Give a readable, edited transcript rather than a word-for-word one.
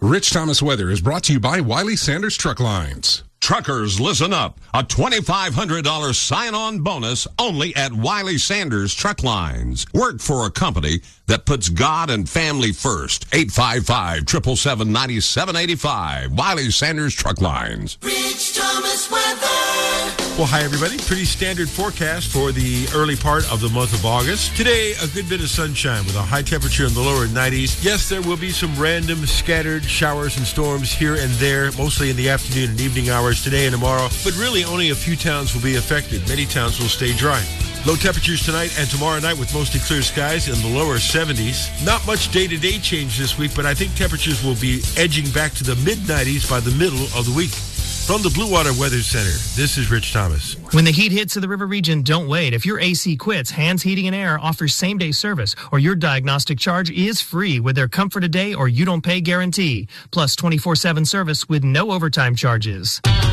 Rich Thomas Weather is brought to you by Wiley Sanders Truck Lines. Truckers, listen up. A $2,500 sign-on bonus only at Wiley Sanders Truck Lines. Work for a company that puts God and family first. 855-777-9785. Wiley Sanders Truck Lines. Rich Thomas Weather. Well, hi, everybody. Pretty standard forecast for the early part of the month of August. Today, a good bit of sunshine with a high temperature in the lower 90s. Yes, there will be some random scattered showers and storms here and there, mostly in the afternoon and evening hours today and tomorrow. But really, only a few towns will be affected. Many towns will stay dry. Low temperatures tonight and tomorrow night with mostly clear skies in the lower 70s. Not much day-to-day change this week, but I think temperatures will be edging back to the mid-90s by the middle of the week. From the Blue Water Weather Center, this is Rich Thomas. When the heat hits to the river region, don't wait. If your AC quits, Hands Heating and Air offers same-day service, or your diagnostic charge is free with their Comfort a Day or You Don't Pay guarantee, plus 24/7 service with no overtime charges.